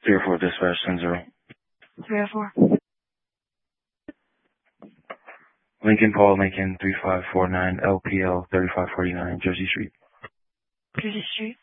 304 dispatch 10-0. 304. Lincoln Paul Lincoln 3549 LPL 3549 Jersey Street. Jersey Street.